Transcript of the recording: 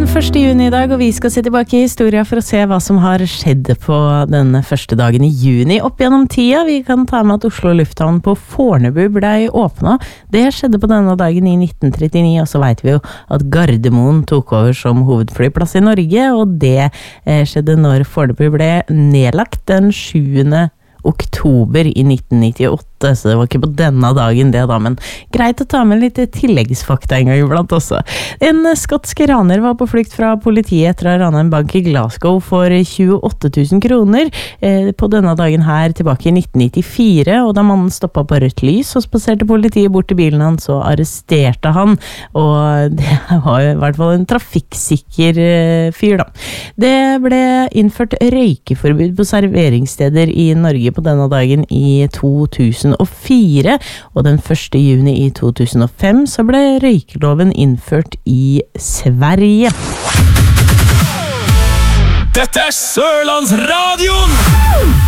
1. juni I dag, og vi skal se tilbake I historien for å se hva som har skjedd på denne første dagen I juni. Opp gjennom tida, vi kan ta med at Oslo lufthavn på Fornebu ble åpnet. Det skjedde på denne dagen I 1939, og så vet vi jo at Gardermoen tok over som hovedflyplass I Norge, og det skjedde når Fornebu ble nedlagt den 7. oktober I 1998, så det var ikke på denne dagen det da, men greit å ta med litt tilleggsfakta en gang iblant også. En skotsk raner var på flukt fra politiet etter å ha ranet en bank I Glasgow for 28 000 kroner på denne dagen her tilbake I 1994, og da mannen stoppet på rødt lys, så spaserte politiet bort til bilen hans og arresterte han, og det var I hvert fall en trafikksikker fyr da. Det ble innført røykeforbud på serveringssteder I Norge på denne dagen I 2004, og den 1. juni I 2005 så ble røykeloven innført I Sverige. Dette Sørlandsradion!